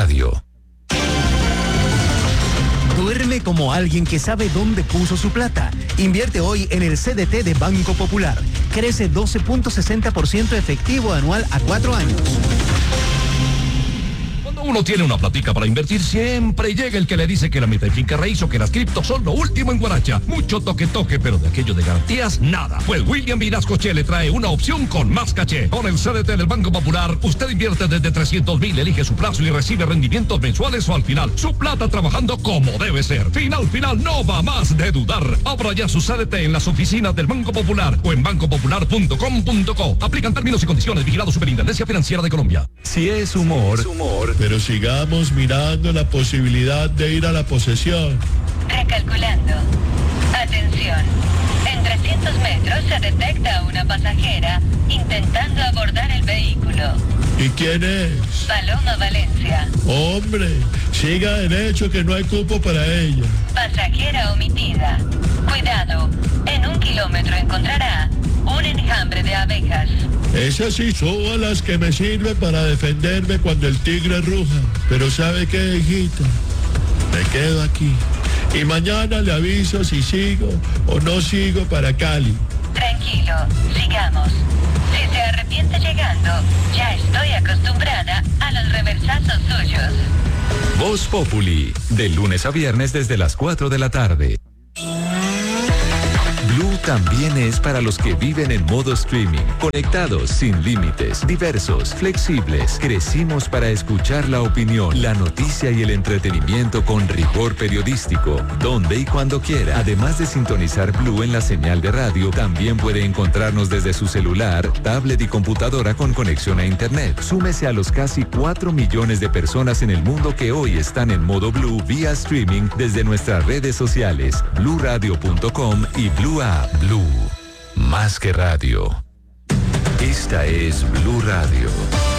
Radio. Duerme como alguien que sabe dónde puso su plata. Invierte hoy en el CDT de Banco Popular. Crece 12.60% efectivo anual a 4 años. Cuando uno tiene una platica para invertir, siempre llega el que le dice que la mitad de finca raíz o que las criptos son lo último en Guaracha. Mucho toque, pero de aquello de garantías, nada. Pues William Vinascoche le trae una opción con más caché. Con el CDT del Banco Popular, usted invierte desde 300,000, elige su plazo y recibe rendimientos mensuales o al final. Su plata trabajando como debe ser. Final, no va más de dudar. Abra ya su CDT en las oficinas del Banco Popular o en bancopopular.com.co. Aplican términos y condiciones. Vigilado Superintendencia Financiera de Colombia. Si es humor, pero sigamos mirando la posibilidad de ir a la posesión. Recalculando. Atención. En 300 metros se detecta una pasajera intentando abordar el vehículo. ¿Y quién es? Paloma Valencia. Hombre, siga derecho que no hay cupo para ella. Pasajera omitida. Cuidado. En 1 kilómetro encontrará un enjambre de abejas. Esas sí son las que me sirven para defenderme cuando el tigre ruja. Pero ¿sabe qué, hijita? Me quedo aquí. Y mañana le aviso si sigo o no sigo para Cali. Tranquilo, sigamos. Si se arrepiente llegando, ya estoy acostumbrada a los reversazos suyos. Voz Populi, de lunes a viernes desde las 4 de la tarde. Blue también es para los que viven en modo streaming, conectados sin límites, diversos, flexibles. Crecimos para escuchar la opinión, la noticia y el entretenimiento con rigor periodístico, donde y cuando quiera. Además de sintonizar Blue en la señal de radio, también puede encontrarnos desde su celular, tablet y computadora con conexión a internet. Súmese a los casi 4 millones de personas en el mundo que hoy están en modo Blue vía streaming desde nuestras redes sociales, bluradio.com y Blue App. Blue, más que radio. Esta es Blue Radio.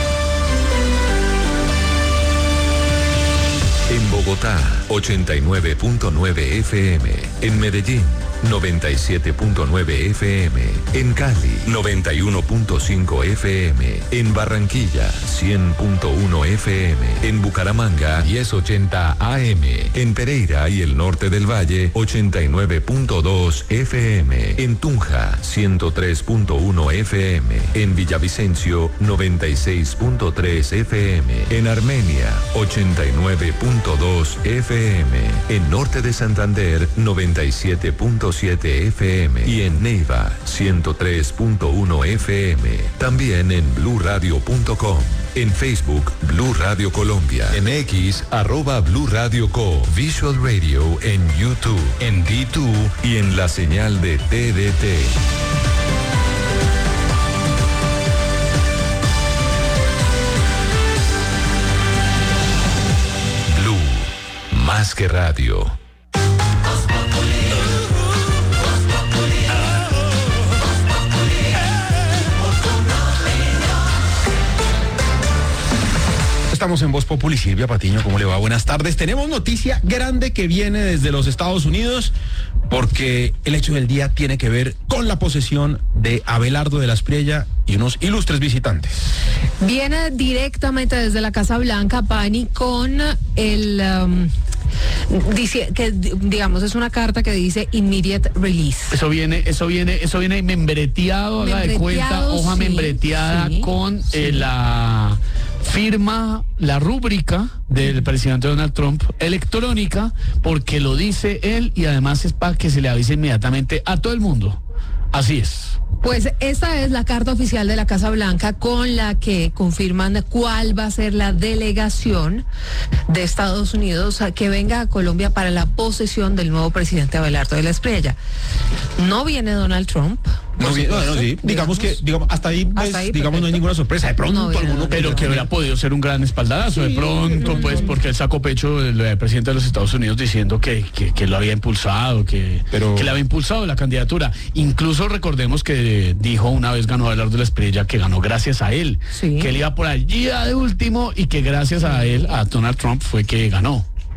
En Bogotá, 89.9 FM. En Medellín, 97.9 FM. En Cali, 91.5 FM. En Barranquilla, 100.1 FM. En Bucaramanga, 1080 AM. En Pereira y el norte del Valle, 89.2 FM. En Tunja, 103.1 FM. En Villavicencio, 96.3 FM. En Armenia, 89.2 FM. En norte de Santander, 97.7 FM y en Neiva 103.1 FM. También en bluradio.com. En Facebook, Blue Radio Colombia. En X, @Blue Radio Co. Visual Radio en YouTube, en D2 y en la señal de TDT. Blue, más que radio. Estamos en Voz Populi. Silvia Patiño, ¿cómo le va? Buenas tardes. Tenemos noticia grande que viene desde los Estados Unidos, porque el hecho del día tiene que ver con la posesión de Abelardo de la Espriella y unos ilustres visitantes. Viene directamente desde la Casa Blanca, Pani, con el... dice que, digamos, es una carta que dice immediate release. Eso viene membreteado, haga de cuenta, hoja sí, membreteada sí, con sí. La firma, la rúbrica del presidente Donald Trump electrónica, porque lo dice él y además es para que se le avise inmediatamente a todo el mundo. Así es. Pues esta es la carta oficial de la Casa Blanca con la que confirman cuál va a ser la delegación de Estados Unidos que venga a Colombia para la posesión del nuevo presidente Abelardo de la Espriella. No viene Donald Trump. No, sí. Digamos hasta ahí, pues, hasta ahí digamos, no hay ninguna sorpresa. De pronto no, alguno, pero que hubiera podido ser un gran espaldarazo, sí, de pronto, pues, porque él sacó pecho del presidente de los Estados Unidos diciendo que lo había impulsado, que le había impulsado la candidatura. Incluso recordemos que dijo una vez ganó Abelardo de la Espriella que ganó gracias a él, sí, que él iba por allí de último y que gracias a él, a Donald Trump, fue que ganó.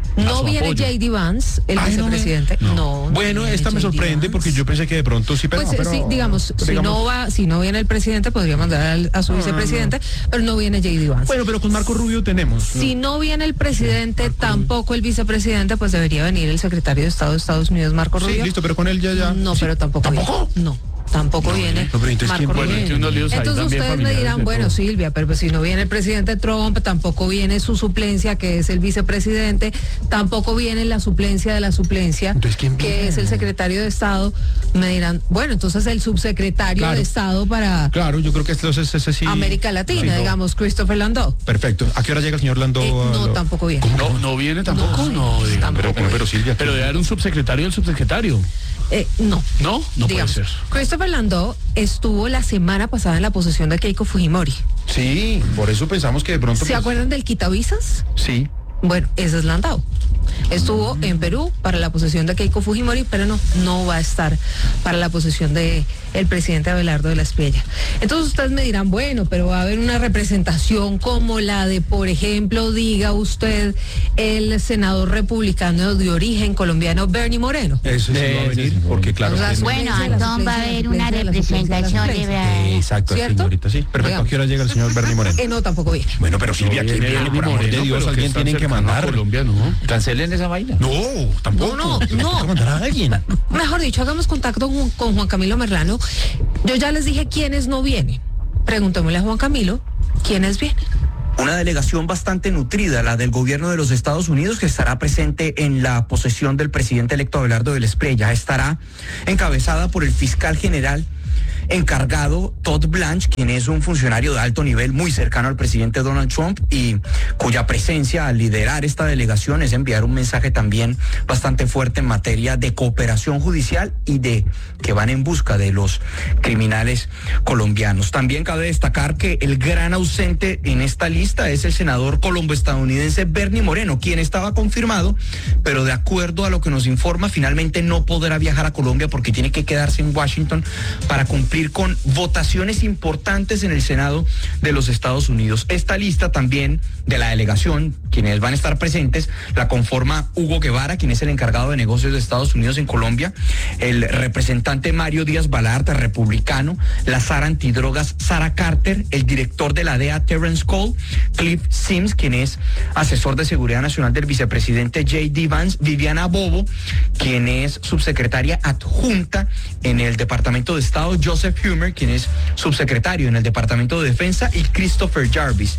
No viene J.D. Vance, el vicepresidente. No. Bueno, esta me sorprende porque yo pensé que de pronto sí, pero pues, sí, digamos, si no viene el presidente, podría mandar a su vicepresidente, pero no viene J.D. Vance. Bueno, pero con Marco Rubio tenemos. Si no viene el presidente, tampoco el vicepresidente, pues debería venir el secretario de Estado de Estados Unidos, Marco Rubio. Sí, listo, pero con él ya. No, sí. pero tampoco. ¿Tampoco? Viene. No. Tampoco viene Marco Rubio. Entonces ustedes me dirán, bueno, Silvia, pero pues si no viene el presidente Trump, tampoco viene su suplencia, que es el vicepresidente, tampoco viene la suplencia de la suplencia, que es el secretario de Estado. Me dirán, bueno, entonces el subsecretario de Estado para yo creo que ese sí. América Latina, digamos, Christopher Landau. Perfecto. ¿A qué hora llega el señor Landau? No, tampoco viene. No viene tampoco. No, pero Silvia. Pero debe haber un subsecretario del subsecretario. No. No digamos, puede ser. Christopher Landau estuvo la semana pasada en la posesión de Keiko Fujimori. Sí, por eso pensamos que de pronto... ¿Se acuerdan del quitavisas? Sí. Bueno, ese es Landau. Estuvo en Perú para la posesión de Keiko Fujimori, pero no va a estar para la posesión de el presidente Abelardo de la Espriella. Entonces ustedes me dirán, bueno, pero va a haber una representación como la de, por ejemplo, diga usted, el senador republicano de origen colombiano Bernie Moreno. Eso sí va a venir, porque claro... Bueno, Antón, va a haber una representación de... Exacto, señorita, sí. Perfecto, ¿a qué hora llega el señor Bernie Moreno? No, tampoco viene. Bueno, pero Silvia, ¿quién viene? Por amor de Dios, alguien tienen que mandar. Colombia, ¿no? Cancelen esa vaina. No, tampoco. No. Tienen que mandar a alguien. Mejor dicho, hagamos contacto con Juan Camilo Merlano. Yo ya les dije quiénes no vienen. Preguntémosle a Juan Camilo quiénes vienen. Una delegación bastante nutrida, la del gobierno de los Estados Unidos, que estará presente en la posesión del presidente electo Abelardo de la Espriella. Estará encabezada por el fiscal general encargado Todd Blanche, quien es un funcionario de alto nivel muy cercano al presidente Donald Trump y cuya presencia al liderar esta delegación es enviar un mensaje también bastante fuerte en materia de cooperación judicial y de que van en busca de los criminales colombianos. También cabe destacar que el gran ausente en esta lista es el senador colombo-estadounidense Bernie Moreno, quien estaba confirmado, pero de acuerdo a lo que nos informa, finalmente no podrá viajar a Colombia porque tiene que quedarse en Washington para cumplir con votaciones importantes en el Senado de los Estados Unidos. Esta lista también de la delegación, quienes van a estar presentes, la conforma Hugo Guevara, quien es el encargado de negocios de Estados Unidos en Colombia, el representante Mario Díaz Balart, republicano, la Sara antidrogas Sarah Carter, el director de la DEA Terrence Cole, Cliff Sims, quien es asesor de seguridad nacional del vicepresidente J.D. Vance, Viviana Bobo, quien es subsecretaria adjunta en el Departamento de Estado, Joseph Humer, quien es subsecretario en el Departamento de Defensa, y Christopher Jarvis,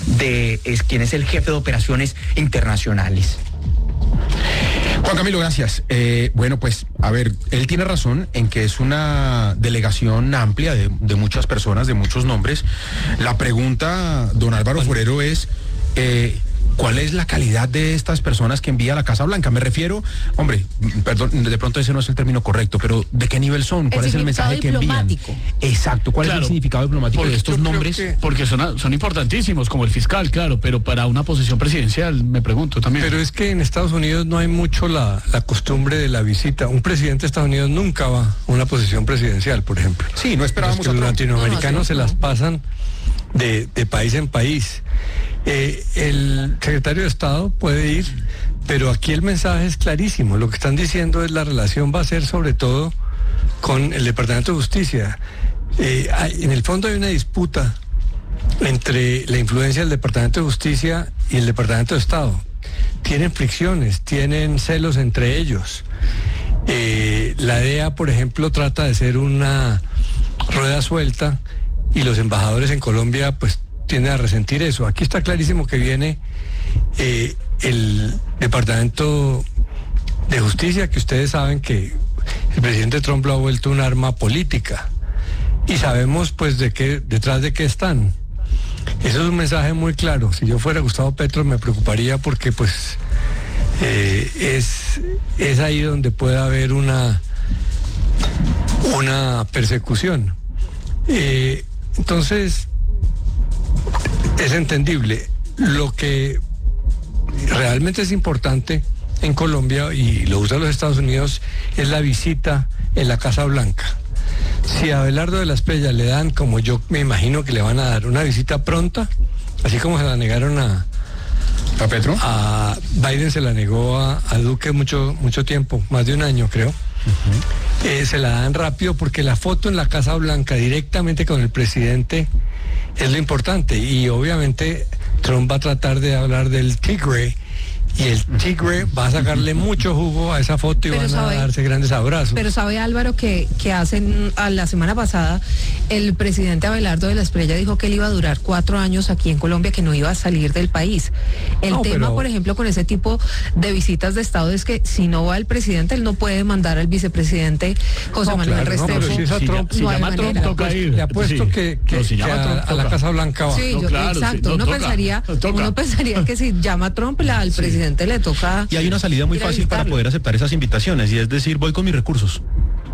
quien es el jefe de operaciones internacionales. Juan Camilo, gracias. Bueno, pues, a ver, él tiene razón en que es una delegación amplia de muchas personas, de muchos nombres. La pregunta, don Álvaro Forero, es... ¿cuál es la calidad de estas personas que envía a la Casa Blanca? Me refiero, hombre, perdón, de pronto ese no es el término correcto, pero ¿de qué nivel son? ¿Cuál es el mensaje que envían? Exacto, ¿cuál es el significado diplomático de estos nombres? Porque son importantísimos, como el fiscal, claro, pero para una posición presidencial, me pregunto también. Pero es que en Estados Unidos no hay mucho la costumbre de la visita. Un presidente de Estados Unidos nunca va a una posición presidencial, por ejemplo. Sí, no esperábamos a los latinoamericanos se las pasan de país en país. El secretario de Estado puede ir, pero aquí el mensaje es clarísimo. Lo que están diciendo es la relación va a ser sobre todo con el Departamento de Justicia. En el fondo hay una disputa entre la influencia del Departamento de Justicia y el Departamento de Estado. Tienen fricciones, tienen celos entre ellos. La DEA, por ejemplo, trata de ser una rueda suelta y los embajadores en Colombia pues tienden a resentir eso. Aquí está clarísimo que viene el Departamento de Justicia, que ustedes saben que el presidente Trump lo ha vuelto un arma política y sabemos pues detrás de qué están. Eso es un mensaje muy claro. Si yo fuera Gustavo Petro me preocuparía porque pues es ahí donde puede haber una persecución. Entonces es entendible. Lo que realmente es importante en Colombia, y lo usa los Estados Unidos, es la visita en la Casa Blanca. Si a Abelardo de la Espriella le dan, como yo me imagino que le van a dar, una visita pronta, así como se la negaron a ¿A Petro? A Biden se la negó a Duque mucho tiempo, más de un año creo. Se la dan rápido porque la foto en la Casa Blanca directamente con el presidente es lo importante, y obviamente Trump va a tratar de hablar del tigre, y el tigre va a sacarle mucho jugo a esa foto y van a darse grandes abrazos. Pero sabe, Álvaro, que la semana pasada el presidente Abelardo de la Espriella dijo que él iba a durar 4 años aquí en Colombia, que no iba a salir del país. Por ejemplo, con ese tipo de visitas de Estado es que si no va el presidente, él no puede mandar al vicepresidente José Manuel Restrepo. Si es a Trump, si llama a Trump, toca ir. Le apuesto que a la Casa Blanca va. Sí, exacto. Uno pensaría que si llama a Trump, al presidente le toca. Y hay una salida muy fácil para poder aceptar esas invitaciones, y es decir, voy con mis recursos.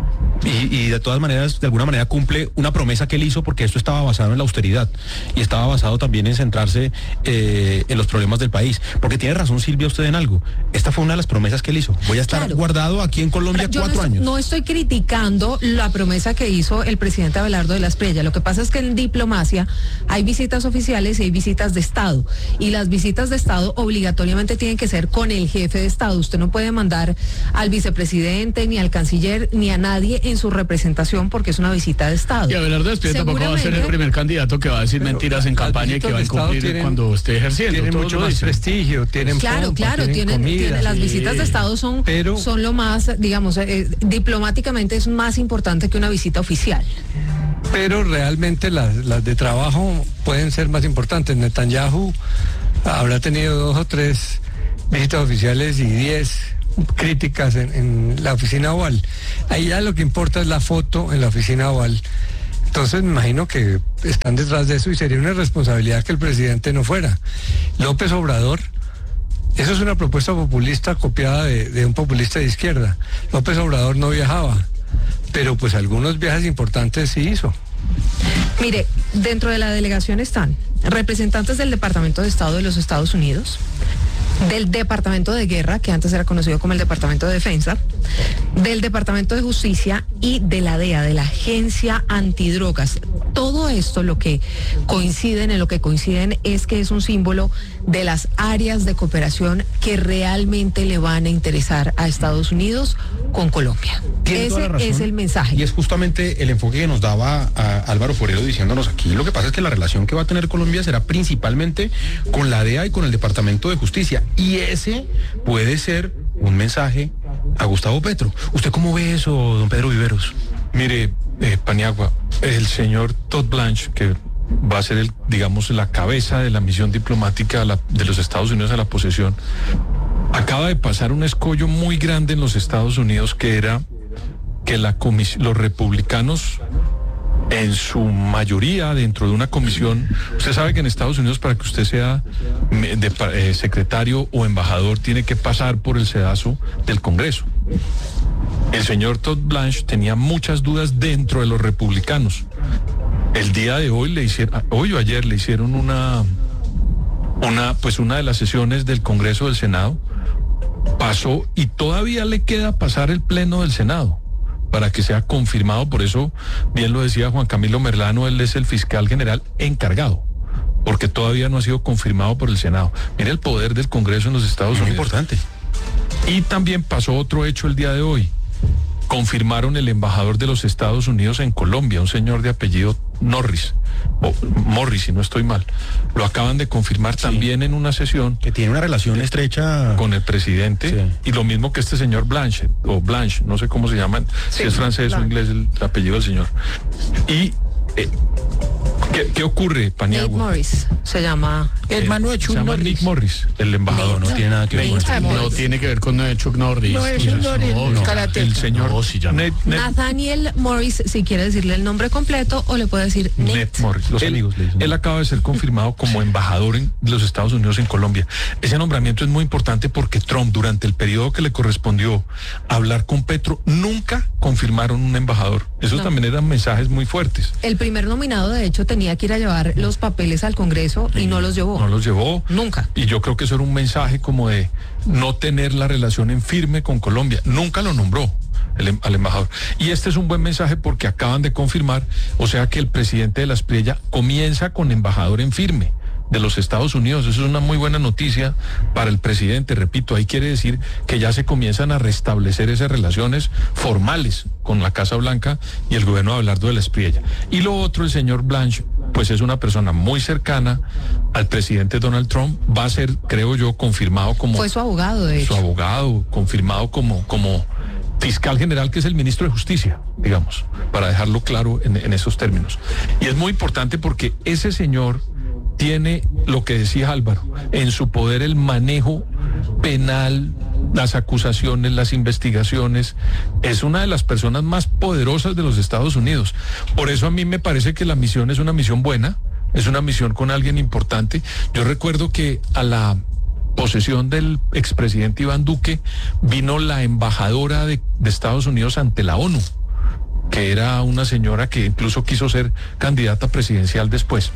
Y de todas maneras, de alguna manera cumple una promesa que él hizo, porque esto estaba basado en la austeridad y estaba basado también en centrarse en los problemas del país. Porque tiene razón, Silvia, usted en algo. Esta fue una de las promesas que él hizo. Voy a estar guardado aquí en Colombia 4 años. No estoy criticando la promesa que hizo el presidente Abelardo de la Espriella. Lo que pasa es que en diplomacia hay visitas oficiales y hay visitas de Estado. Y las visitas de Estado obligatoriamente tienen que ser con el jefe de Estado. Usted no puede mandar al vicepresidente, ni al canciller, ni a nadie en su representación, porque es una visita de Estado. Y Abelardo de la Espriella tampoco va a ser el primer candidato que va a decir mentiras en campaña y que va a incumplir cuando esté ejerciendo. Tienen mucho más prestigio, tienen tienen las visitas de Estado son lo más, digamos, diplomáticamente es más importante que una visita oficial. Pero realmente las de trabajo pueden ser más importantes. Netanyahu habrá tenido 2 o 3 visitas oficiales y 10 críticas en la oficina oval. Ahí ya lo que importa es la foto en la oficina oval. Entonces me imagino que están detrás de eso, y sería una irresponsabilidad que el presidente no fuera. López Obrador, eso es una propuesta populista copiada de un populista de izquierda. López Obrador no viajaba, pero pues algunos viajes importantes sí hizo. Mire, dentro de la delegación están representantes del Departamento de Estado de los Estados Unidos, del Departamento de Guerra, que antes era conocido como el Departamento de Defensa, del Departamento de Justicia y de la DEA, de la Agencia Antidrogas. Todo esto en lo que coinciden es que es un símbolo de las áreas de cooperación que realmente le van a interesar a Estados Unidos con Colombia. Ese es el mensaje. Y es justamente el enfoque que nos daba a Álvaro Forero diciéndonos aquí. Lo que pasa es que la relación que va a tener Colombia será principalmente con la DEA y con el Departamento de Justicia. Y ese puede ser un mensaje a Gustavo Petro. ¿Usted cómo ve eso, don Pedro Viveros? Mire, Paniagua, el señor Todd Blanche, que va a ser la cabeza de la misión diplomática de los Estados Unidos a la posesión, acaba de pasar un escollo muy grande en los Estados Unidos, que era que los republicanos, en su mayoría dentro de una comisión, usted sabe que en Estados Unidos, para que usted sea secretario o embajador, tiene que pasar por el sedazo del Congreso. El señor Todd Blanche tenía muchas dudas dentro de los republicanos. El día de hoy hoy o ayer le hicieron una de las sesiones del Congreso del Senado, pasó, y todavía le queda pasar el pleno del Senado para que sea confirmado. Por eso, bien lo decía Juan Camilo Merlano, él es el fiscal general encargado, porque todavía no ha sido confirmado por el Senado. Mire el poder del Congreso en los Estados Unidos. Muy importante. Y también pasó otro hecho el día de hoy. Confirmaron el embajador de los Estados Unidos en Colombia, un señor de apellido Morris, si no estoy mal. Lo acaban de confirmar también en una sesión. Que tiene una relación estrecha con el presidente, y lo mismo que este señor Blanche, no sé cómo se llama, si es francés o inglés el apellido del señor. Y ¿qué ocurre, Paniagua? Nick Morris se llama. Hermano de Chuck Norris. Se llama Nick Morris, el embajador. No tiene nada que ver con esto. No tiene que ver con Chuck Norris. No es Chuck Norris, el señor Nathaniel Morris, si quiere decirle el nombre completo, o le puede decir Ned Morris. Los amigos le dicen. Él acaba de ser confirmado como embajador de los Estados Unidos en Colombia. Ese nombramiento es muy importante porque Trump, durante el periodo que le correspondió hablar con Petro, nunca confirmaron un embajador. Esos también eran mensajes muy fuertes. El primer nominado, de hecho, tenía que ir a llevar los papeles al Congreso y no los llevó. No los llevó. Nunca. Y yo creo que eso era un mensaje como de no tener la relación en firme con Colombia. Nunca lo nombró al embajador. Y este es un buen mensaje porque acaban de confirmar, o sea que el presidente de la Espriella comienza con embajador en firme. de los Estados Unidos. Eso es una muy buena noticia para el presidente. Repito, ahí quiere decir que ya se comienzan a restablecer esas relaciones formales con la Casa Blanca y el gobierno de Abelardo de la Espriella. Y lo otro, el señor Blanche, pues es una persona muy cercana al presidente Donald Trump. Va a ser, creo yo, confirmado como... Fue su abogado, de hecho. Su abogado, confirmado como fiscal general, que es el ministro de Justicia, digamos, para dejarlo claro en esos términos. Y es muy importante porque ese señor tiene, lo que decía Álvaro, en su poder el manejo penal, las acusaciones, las investigaciones. Es una de las personas más poderosas de los Estados Unidos. Por eso a mí me parece que la misión es una misión buena, es una misión con alguien importante. Yo recuerdo que a la posesión del expresidente Iván Duque vino la embajadora de Estados Unidos ante la ONU, que era una señora que incluso quiso ser candidata presidencial después.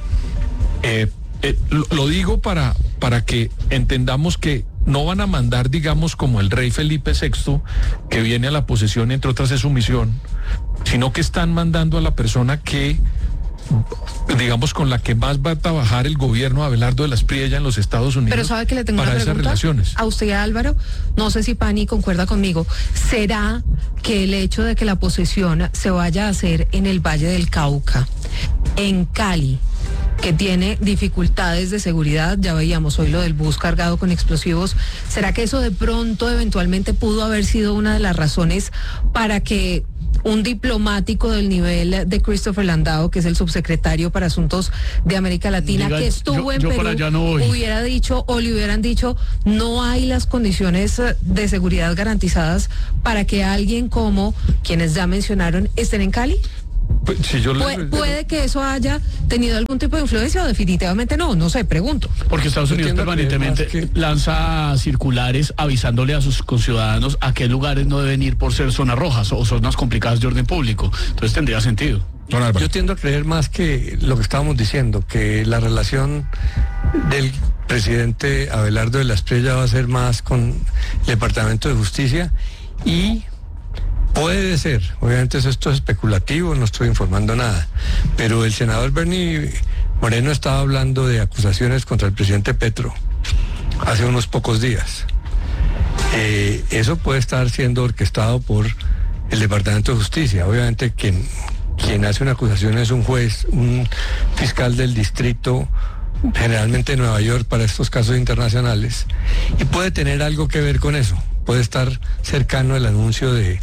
Lo digo para que entendamos que no van a mandar, digamos, como el rey Felipe VI, que viene a la posesión, entre otras es su misión, sino que están mandando a la persona que, digamos, con la que más va a trabajar el gobierno de Abelardo de la Espriella en los Estados Unidos. Pero sabe que le tengo una pregunta relaciones. A usted, Álvaro, no sé si Pani concuerda conmigo. ¿Será que el hecho de que la posesión se vaya a hacer en el Valle del Cauca, en Cali, que tiene dificultades de seguridad, ya veíamos hoy lo del bus cargado con explosivos, ¿será que eso de pronto eventualmente pudo haber sido una de las razones para que un diplomático del nivel de Christopher Landau, que es el subsecretario para Asuntos de América Latina, que estuvo en Perú, hubiera dicho o le hubieran dicho, no hay las condiciones de seguridad garantizadas para que alguien como quienes ya mencionaron estén en Cali? Pues, si yo ¿Puede que eso haya tenido algún tipo de influencia o definitivamente no sé, pregunto? Porque Estados Unidos permanentemente lanza circulares avisándole a sus conciudadanos a qué lugares no deben ir por ser zonas rojas o zonas complicadas de orden público. Entonces tendría sentido. Yo tiendo a creer más que lo que estábamos diciendo, que la relación del presidente Abelardo de la Espriella va a ser más con el Departamento de Justicia y... puede ser, obviamente esto es especulativo, no estoy informando nada, pero el senador Bernie Moreno estaba hablando de acusaciones contra el presidente Petro hace unos pocos días. Eso puede estar siendo orquestado por el Departamento de Justicia. Obviamente quien hace una acusación es un juez, un fiscal del distrito, generalmente de Nueva York para estos casos internacionales, y puede tener algo que ver con eso, puede estar cercano al anuncio de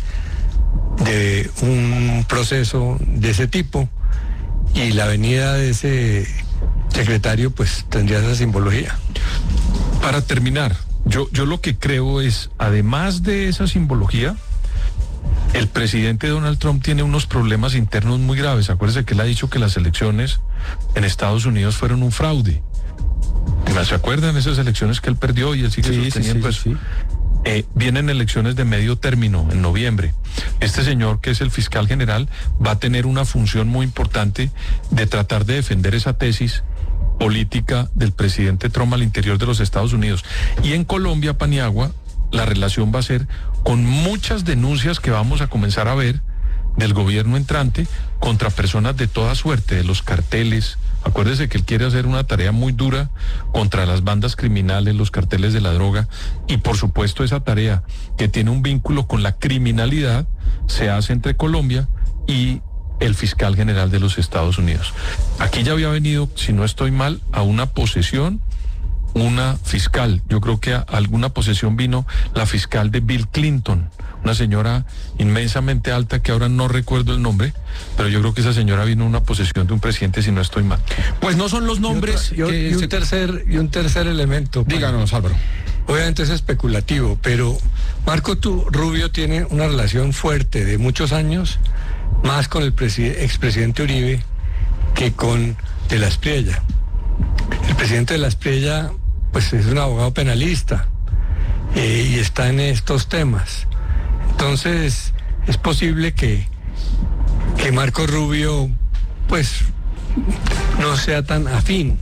un proceso de ese tipo, y la venida de ese secretario pues tendría esa simbología. Para terminar, yo lo que creo es, además de esa simbología, el presidente Donald Trump tiene unos problemas internos muy graves. Acuérdese que él ha dicho que las elecciones en Estados Unidos fueron un fraude. ¿Se acuerdan esas elecciones que él perdió y él sigue sosteniendo eso? Vienen elecciones de medio término en noviembre. Este señor, que es el fiscal general, va a tener una función muy importante de tratar de defender esa tesis política del presidente Trump al interior de los Estados Unidos. Y en Colombia, Paniagua, la relación va a ser con muchas denuncias que vamos a comenzar a ver del gobierno entrante contra personas de toda suerte, de los carteles. Acuérdese que él quiere hacer una tarea muy dura contra las bandas criminales, los carteles de la droga, y por supuesto esa tarea que tiene un vínculo con la criminalidad se hace entre Colombia y el fiscal general de los Estados Unidos. Aquí ya había venido, si no estoy mal, a una posesión una fiscal. Yo creo que a alguna posesión vino la fiscal de Bill Clinton, una señora inmensamente alta que ahora no recuerdo el nombre, pero yo creo que esa señora vino a una posesión de un presidente, si no estoy mal. Pues no son los nombres. Y un tercer elemento. Díganos, Álvaro. Obviamente es especulativo, pero Marco Rubio tiene una relación fuerte de muchos años, más con el expresidente Uribe que con de la Espriella. El presidente de la Espriella pues es un abogado penalista y está en estos temas. Entonces es posible que Marco Rubio pues no sea tan afín.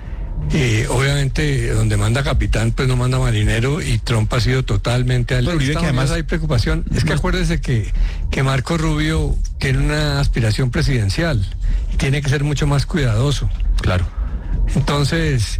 Obviamente donde manda capitán pues no manda marinero, y Trump ha sido totalmente al que además hay preocupación. Es que acuérdese que Marco Rubio tiene una aspiración presidencial y tiene que ser mucho más cuidadoso. Claro. Entonces,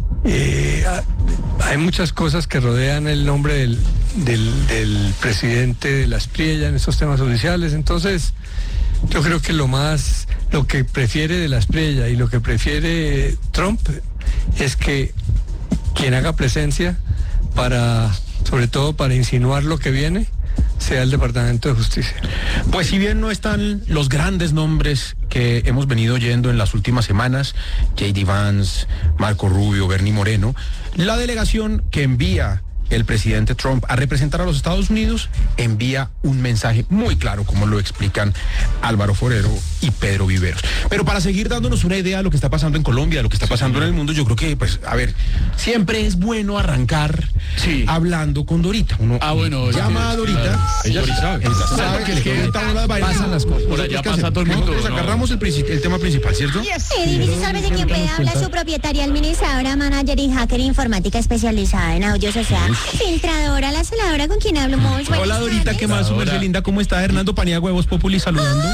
hay muchas cosas que rodean el nombre del presidente de la Espriella en estos temas judiciales. Entonces, yo creo que lo que prefiere de la Espriella y lo que prefiere Trump es que quien haga presencia sobre todo para insinuar lo que viene, sea el Departamento de Justicia. Pues si bien no están los grandes nombres que hemos venido oyendo en las últimas semanas, J.D. Vance, Marco Rubio, Bernie Moreno, la delegación que envía el presidente Trump a representar a los Estados Unidos envía un mensaje muy claro, como lo explican Álvaro Forero y Pedro Viveros. Pero para seguir dándonos una idea de lo que está pasando en Colombia, de lo que está pasando en el mundo, yo creo que, pues, a ver, siempre es bueno arrancar hablando con Dorita. Uno llama a Dorita. Ella sabe que pasan las cosas. Por allá pasa todo el mundo. Nosotros agarramos el tema principal, ¿cierto? Edificio Sálvese quien puede, habla su propietaria, administradora, manager y hacker informática especializada en audio social. Filtradora, la celadora con quien hablo muy buenas Hola Dorita, tardes. ¿qué más? Su merced linda, ¿cómo está? Hernando Paniagua, Voz Populi saludando.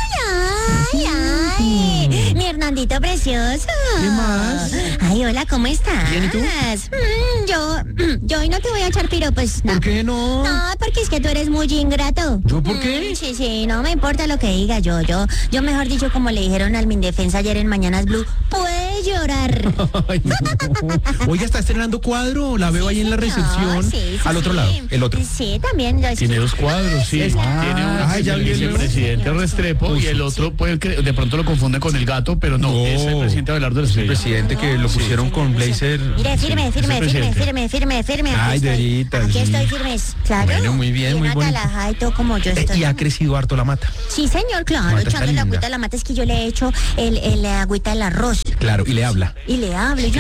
Ay, mi Hernandito precioso. ¿Qué más? Ay, hola, ¿cómo estás? Bien, ¿y tú? Yo hoy no te voy a echar piropos. No. ¿Por qué no? No, porque es que tú eres muy ingrato. ¿Yo por qué? Sí, no me importa lo que diga yo mejor dicho, como le dijeron al Mindefensa ayer en Mañanas Blue, puedes llorar. Ay, no. Oiga, está estrenando cuadro, la veo ahí en la recepción. Sí, al otro lado, el otro. Sí, también. Tiene 2 cuadros, sí. Tiene uno ya el vi el vicepresidente Restrepo y el otro de pronto lo confunde con el gato, pero no, es el presidente Abelardo del El presidente que lo pusieron con blazer. Mire, firme. Ay, Dorita. Aquí estoy firme, claro. Bueno, muy bien, muy bonito. Y todo como yo estoy. Y ha crecido harto la mata. Sí, señor, claro, Mata está echando la linda. agüita a la mata, es que yo le he hecho el agüita del arroz. Claro, y le habla. Y le hablo, y yo,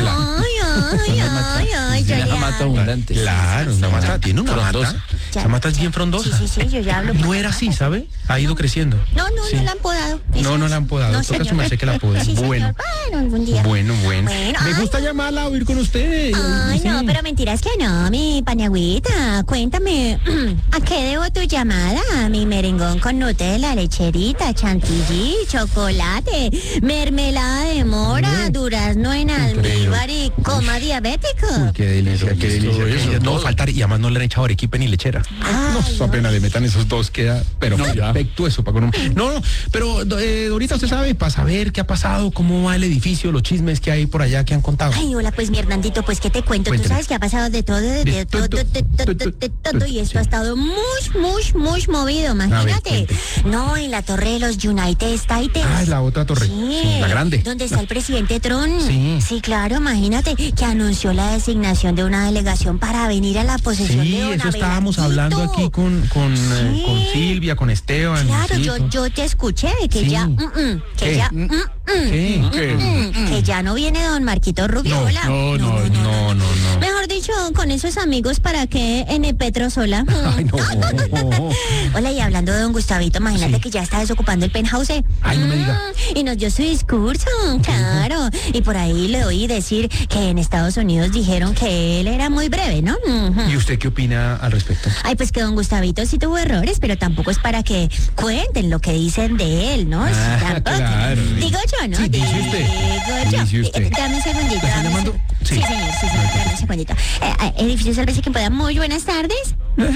ay, ya le mata hablo. abundante. Claro, una mata, tiene una mata. Ya. Esa mata es bien frondosa. Sí, yo ya hablo. No era así, ¿sabe? Ha ido creciendo. No Sí. la han podado. No la han podado. No, Toca señor. su merced que la pode. Sí, Bueno. señor. Bueno, algún día. Bueno. Me ay. gusta llamarla a oír con usted. Ay, Sí. no, pero mentiras que no, mi paniagüita. Cuéntame, ¿a qué debo tu llamada? Mi merengón con Nutella, lecherita, chantilly, chocolate, mermelada de mora, durazno en almíbar y coma diabético. Uy, qué delicia, qué delicia. eso, No va a faltar, y además no le han echado arequipe ni lechera. No, eso apenas le metan esos dos, queda, pero perfecto eso. No, pero ahorita usted sabe, para saber qué ha pasado, cómo va el edificio, los chismes que hay por allá que han contado. Ay, hola, pues mi Hernandito, pues qué te cuento. Cuénteme. Tú sabes que ha pasado de todo, de todo, y esto ha estado muy movido, imagínate. cuente. No, en la torre de los United States. Ah, es la otra torre. Sí, La grande. donde está el presidente Trump. Sí. Claro, imagínate que anunció la designación de una delegación para venir a la posesión Sí, de don eso estábamos Abelardito. hablando aquí con Silvia, con Esteban. Claro, sí, yo te escuché que Sí. ya, ¿Qué? que ya, ¿Qué? que ya no viene don Marquito Rubiola. No. Mejor dicho, con esos amigos, ¿para qué en el Petrosola? Ay, no. Hola, y hablando de don Gustavito, imagínate que ya está desocupando el penthouse. Ay, no me diga. Y nos dio su discurso, claro. Y por ahí le oí decir que en Estados Unidos dijeron que él era muy breve, ¿no? ¿Y usted qué opina al respecto? Ay, pues que don Gustavito sí tuvo errores, pero tampoco es para que cuenten lo que dicen de él, ¿no? Tampoco. Claro. Digo yo, ¿no? Sí, dice usted. Digo yo. Dice usted. Dame un segundito. ¿La están dame un llamando? Sí, señor, dame un segundito. Edificio Sálvese quien pueda. Muy buenas tardes.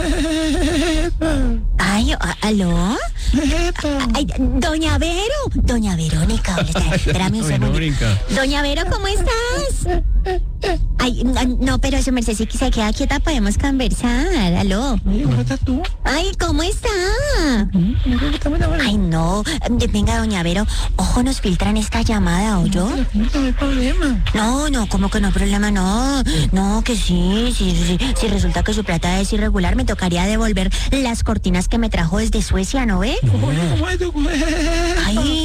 Ay, ¿aló? Ay, doña Verónica. Espérame un segundito. Doña Vero, ¿cómo estás? Ay, no, pero su merced, si se queda quieta podemos conversar. ¿Aló? ¿Cómo estás tú? Ay, ¿cómo está? Ay, no. Venga, doña Vero, ojo, nos filtran esta llamada, ¿o yo? No hay problema. No, ¿cómo que no hay problema? No, que sí. Si resulta que su plata es irregular, me tocaría devolver las cortinas que me trajo desde Suecia, ¿no ve? Ay,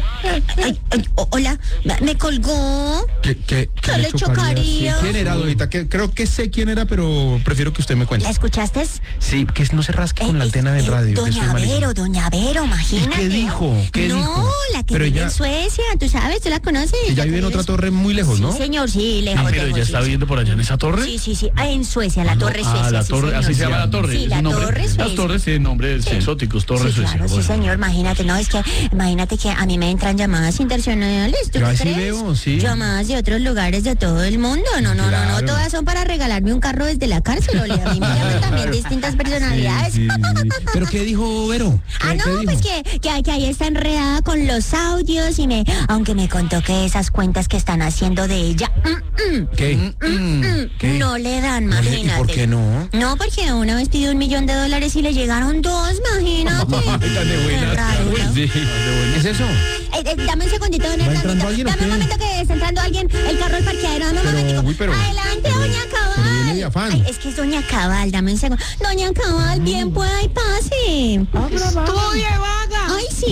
hola, me colgó. ¿Qué le chocaría? ¿Quién era, Dorita? Creo que sé quién era, pero prefiero que usted me cuente. ¿La escuchaste? Sí, que no se rasque con la antena del radio. que soy malísimo. Doña Vero, imagínate. ¿Qué dijo? No, la que Pero vive ella- en Suecia, tú sabes, tú la conoces. Ella vive en otra torre muy lejos, ¿no? Sí, señor, sí, lejos. Pero lejos, ya está sí. viviendo por allá en esa torre. Sí, en Suecia, la Torre Suecia. La sí, torre, señor. así se llama la torre. Sí, es la un nombre. Torre Las Suecia. torres tienen nombres exóticos, Torre Sí, Suecia. Claro, sí, señor, imagínate, no, es que, imagínate que a mí me entran llamadas internacionales, ¿tú Yo así crees? veo, sí. Llamadas de otros lugares de todo el mundo, no, todas son para regalarme un carro desde la cárcel, Oli, a mí me llaman también distintas personalidades. Sí. ¿Pero qué dijo Vero? ¿Qué dijo? Pues que ahí está enredada con los audios y aunque me contó que esas cuentas que están haciendo de ella, ¿Qué? ¿Qué? no le dan, imagínate. ¿Y por qué no? No, porque una vez pidió $1 millón y le llegaron 2, imagínate. Qué raro, ¿no? Sí. ¿Es eso? Dame un segundito, don ¿Va Hernandito. entrando alguien o Dame un qué? momento que está entrando alguien, el carro del parqueadero, dame un momentico. Adelante, doña Cabal. viene de afán. Ay, es que es doña Cabal, dame un segundo. Doña Cabal, bien pueda y pase. Estudie, vaga. Ay, sí,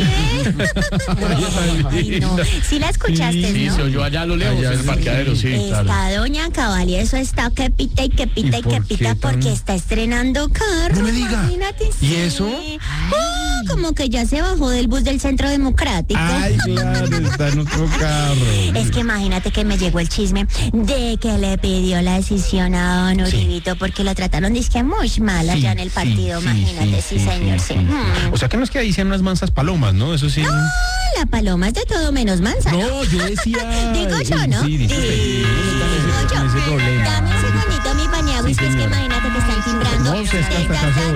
Ay, no. Sí la escuchaste, Sí, ¿no? se oyó allá a lo lejos, en el parqueadero, sí, Está claro. doña Cabal y eso está que pita y que pita y que pita porque está estrenando carro. No me diga. Imagínate. ¿Y sí. eso? Como que ya se bajó del bus del Centro Democrático. Ay, claro, está en otro carro. Es que imagínate que me llegó el chisme de que le pidió la decisión a don Uribito porque lo trataron dizque muy mal allá en el partido, imagínate, sí, señor, sí. O sea que no es que ahí sean unas mansas palomas, ¿no? Eso sí. No, la paloma es de todo menos mansa. No, yo decía. Digo yo, ¿no? Sí, digo yo. Dame un segundito, mi Paniagüis, que es que imagínate que están timbrando. No, se está hasta acá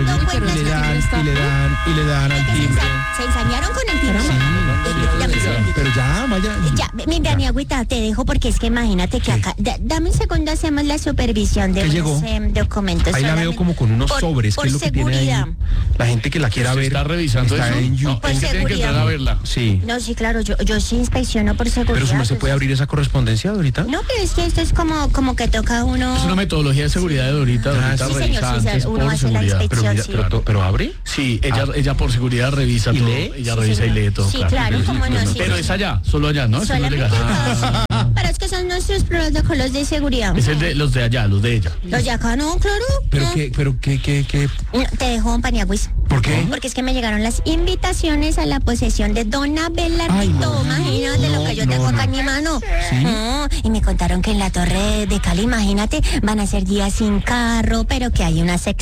y le dan al timbre. Se ensañaron con el timbre. Dame un segundo. Pero ya, vaya. Ya, mi Paniagüita, te dejo porque es que imagínate que acá, dame un segundo, hacemos la supervisión de llegó? unos documentos. Ahí la veo como con unos sobres, por que es lo que tiene ahí. seguridad. La gente que la quiera ver. ¿Está revisando está eso? en YouTube. Por Es que tienen que seguridad. entrar a verla. Sí. No, sí, claro, yo sí inspecciono por seguridad. Pero si no se puede abrir esa correspondencia ahorita. No, pero es que esto es como que toca uno. Es una metodología de seguridad de Dorita sí, señor, revisa sí, antes uno por hace la seguridad. inspección, Pero, sí. pero abre. Sí, ella por seguridad revisa todo. lee? Ella revisa y lee todo. Sí, claro, cómo no, sí. Pero es allá, solo allá, ¿no? Eso no es Solamente legal. pero es que son nuestros protocolos de seguridad. Es el de los de allá, los de ella. Los de acá no, claro. Pero no. qué. No, te dejo un Paniagüis. ¿Por qué? Porque es que me llegaron las invitaciones a la posesión de Don Abelardito. Imagínate lo que yo tengo acá en mi mano. No, y me contaron que en la Torre de Cali, imagínate, van a ser días sin carro, pero que hay unas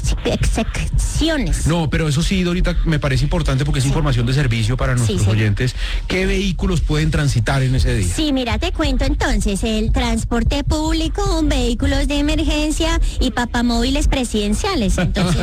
excepciones. No, pero eso sí, Dorita, me parece importante porque es información de servicio para nuestros sí. oyentes. ¿Qué vehículos pueden transitar en ese día? Sí, mira, te cuento entonces, el transporte público, vehículos de emergencia y papamóviles presidenciales. Entonces,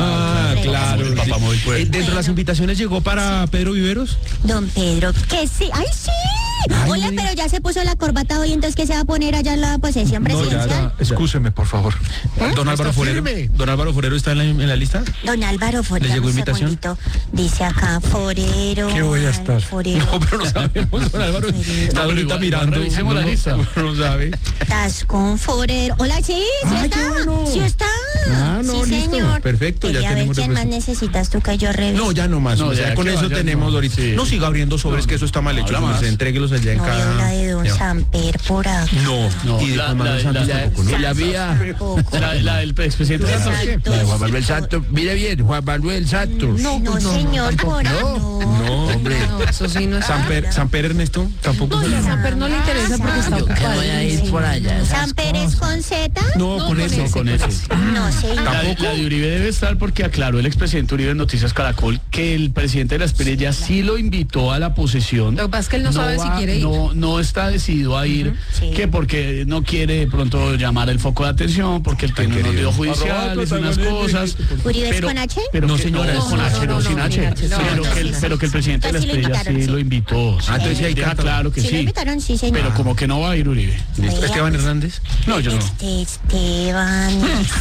claro. El papamóvil puede. ¿Dentro de las invitaciones llegó para Pedro Viveros? Don Pedro, que sí, ¡ay, sí! Ay, Hola, pero ya se puso la corbata hoy, entonces ¿qué se va a poner allá en la posesión presidencial? Excúseme, por favor. Don Álvaro Forero. ¿Don Álvaro Forero está en la lista? Don Álvaro Forero. ¿Le llegó invitación? Dice acá, Forero. ¿Qué voy a estar? Forero. No, pero no sabemos, don Álvaro. Está ahorita igual, mirando. revisemos la lista. No sabe. Estás con Forero. Hola, sí, sí Ay, está. qué bueno. Sí está. Ah, no, sí, listo. señor. Perfecto, ya Quería ver tenemos quién más representación. necesitas tú que yo revise. No, ya no más. No, o sea, ya con que eso vaya, tenemos, no. Dorita. Sí. No siga abriendo sobres, que eso está mal hecho. habla más. Entréguelos allá en No veo la cada. de Don Ya. Samper por acá. No, y de Juan Manuel Santos tampoco, ¿no? La vía, la del expresidente Santos. Exacto. La de Juan Manuel Santos. Mire bien, Juan Manuel Santos. No, señor, por acá. No, hombre. No, eso sí no es. Samper Ernesto tampoco. No, a Samper no le interesa porque está ocupado. voy a ir por allá. ¿Samper es con Z? No, con eso. Con ese. No, señor. La de Uribe debe estar porque aclaró el expresidente Uribe en Noticias Caracol que el presidente de la Espriella sí lo invitó a la posesión. Lo que pasa es que él no sabe si quiere ir. No está decidido a ir, sí. que porque no quiere de pronto llamar el foco de atención, porque él tiene unos líos judiciales, unas cosas. ¿Uribe es con H? Pero No, que- señora, no, es con H, no, sin H. Pero que el presidente de la Pues sí lo Espriella invitaron, sí sí. lo invitó. sí. entonces sí hay Deja carta. claro que Sí lo sí. invitaron, sí, señor. Pero como que no va a ir Uribe. ¿Listo? Esteban Hernández. No, yo no. Sebastián.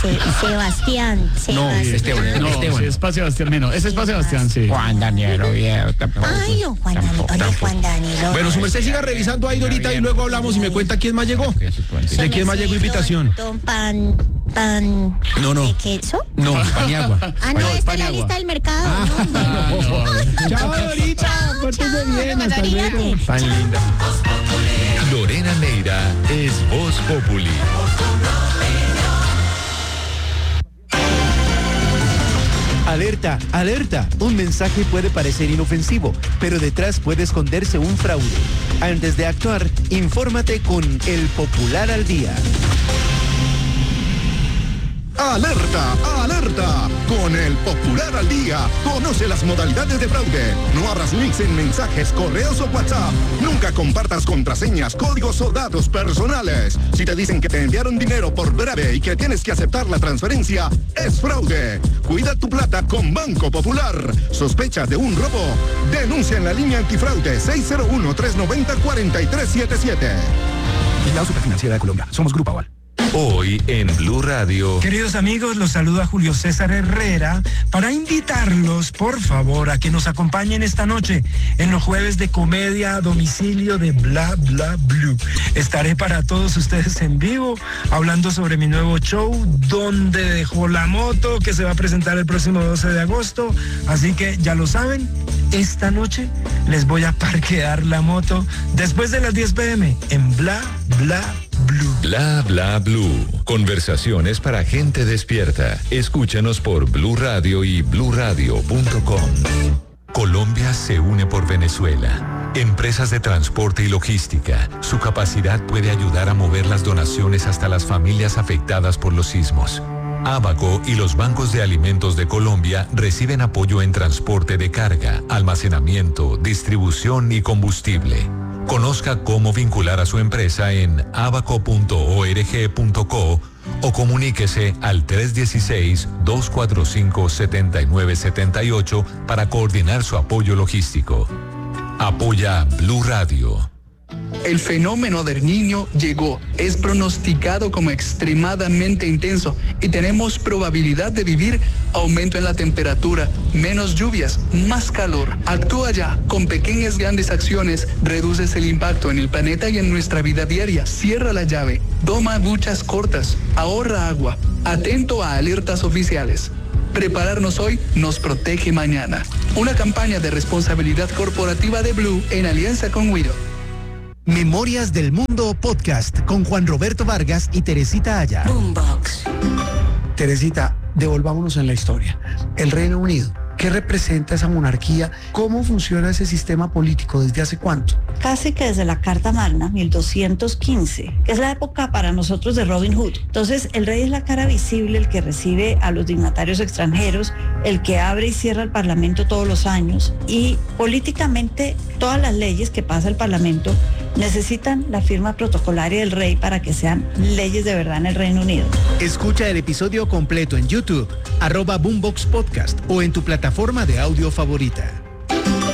No, Esteban. No, Esteban. sí, es para Sebastián Meno. Ese es para Sebastián, sí. Juan Daniel Oviedo tampoco. Ay, don Juan Daniel. Oye, Juan Daniel. Bueno, su merced siga revisando ahí, Dorita, y luego hablamos y me cuenta quién más llegó. ¿De quién más llegó invitación? Don Pan. No. ¿De queso? No, Paniagua. Ah, no, esta es la lista del mercado. ¿no? Chao, Dorita. Pórtese bien. Hasta luego. Tan linda. Lorena Neira es Voz Populi. Alerta, alerta. Un mensaje puede parecer inofensivo, pero detrás puede esconderse un fraude. Antes de actuar, infórmate con El Popular al Día. ¡Alerta! ¡Alerta! Con el Popular al Día, conoce las modalidades de fraude. No abras links en mensajes, correos o WhatsApp. Nunca compartas contraseñas, códigos o datos personales. Si te dicen que te enviaron dinero por breve y que tienes que aceptar la transferencia, es fraude. Cuida tu plata con Banco Popular. ¿Sospechas de un robo? Denuncia en la línea antifraude 601-390-4377. La Superfinanciera de Colombia. Somos Grupo Aval. Hoy en Blue Radio. Queridos amigos, los saluda Julio César Herrera para invitarlos, por favor, a que nos acompañen esta noche en los jueves de comedia a domicilio de Bla Bla Blue. Estaré para todos ustedes en vivo hablando sobre mi nuevo show, Donde dejó la moto, que se va a presentar el próximo 12 de agosto. Así que ya lo saben, esta noche les voy a parquear la moto después de las 10 p.m. en Bla Bla Blue. Bla Bla Blue. Conversaciones para gente despierta. Escúchanos por Blue Radio y bluradio.com. Colombia se une por Venezuela. Empresas de transporte y logística. Su capacidad puede ayudar a mover las donaciones hasta las familias afectadas por los sismos. Abaco y los bancos de alimentos de Colombia reciben apoyo en transporte de carga, almacenamiento, distribución y combustible. Conozca cómo vincular a su empresa en abaco.org.co o comuníquese al 316-245-7978 para coordinar su apoyo logístico. Apoya Blue Radio. El fenómeno del Niño llegó, es pronosticado como extremadamente intenso y tenemos probabilidad de vivir aumento en la temperatura, menos lluvias, más calor. Actúa ya, con pequeñas grandes acciones, reduces el impacto en el planeta y en nuestra vida diaria. Cierra la llave, toma duchas cortas, ahorra agua, atento a alertas oficiales. Prepararnos hoy nos protege mañana. Una campaña de responsabilidad corporativa de Blue en alianza con Wido. Memorias del Mundo Podcast con Juan Roberto Vargas y Teresita Aya. Boombox. Teresita, devolvámonos en la historia. El Reino Unido, ¿qué representa esa monarquía? ¿Cómo funciona ese sistema político? ¿Desde hace cuánto? Casi que desde la Carta Magna, 1215, que es la época para nosotros de Robin Hood. Entonces, el rey es la cara visible, el que recibe a los dignatarios extranjeros, el que abre y cierra el Parlamento todos los años, y políticamente todas las leyes que pasa el Parlamento necesitan la firma protocolaria del rey para que sean leyes de verdad en el Reino Unido. Escucha el episodio completo en YouTube, @Boombox Podcast o en tu plataforma de audio favorita.